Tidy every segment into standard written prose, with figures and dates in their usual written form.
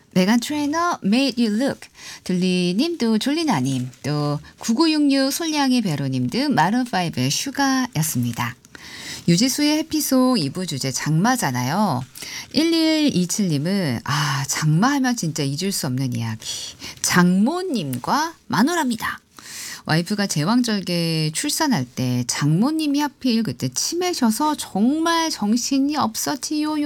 메간 트레이너 Made You Look, 둘리님 또 졸리나님 또 9966 솔량이 배로님 등 마룬5의 슈가였습니다. 유지수의 해피송 2부 주제 장마잖아요. 1127님은 장마하면 진짜 잊을 수 없는 이야기. 장모님과 마누라입니다. 와이프가 제왕절개 출산할 때 장모님이 하필 그때 치매셔서 정말 정신이 없었지요.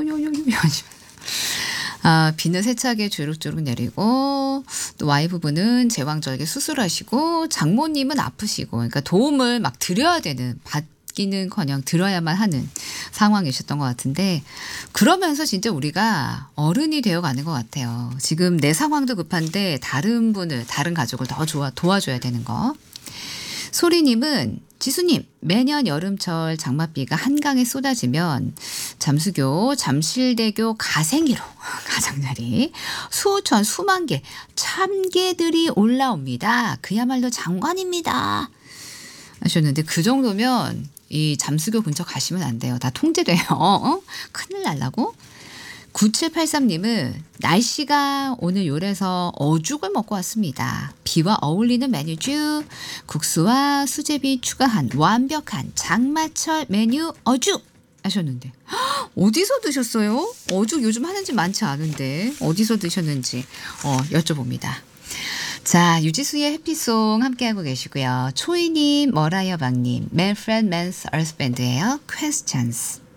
비는 세차게 주룩주룩 내리고 또 와이프분은 제왕절개 수술하시고 장모님은 아프시고 그러니까 도움을 막 드려야 되는 받기는커녕 들어야만 하는 상황이셨던 것 같은데 그러면서 진짜 우리가 어른이 되어가는 것 같아요. 지금 내 상황도 급한데 다른 가족을 더 도와줘야 되는 거. 소리님은 지수님 매년 여름철 장맛비가 한강에 쏟아지면 잠수교 잠실대교 가생이로 가장자리 수천 수만 개 참개들이 올라옵니다. 그야말로 장관입니다 하셨는데 그 정도면 이 잠수교 근처 가시면 안 돼요. 다 통제돼요. 큰일 날라고. 9783님은 날씨가 오늘 요래서 어죽을 먹고 왔습니다. 비와 어울리는 메뉴주 국수와 수제비 추가한 완벽한 장마철 메뉴 어죽 하셨는데 어디서 드셨어요? 어죽 요즘 하는지 많지 않은데 어디서 드셨는지 여쭤봅니다. 자, 유지수의 해피송 함께하고 계시고요. 초이님, 머라이어방님, 맨프렌드 맨스 얼스밴드예요. Questions.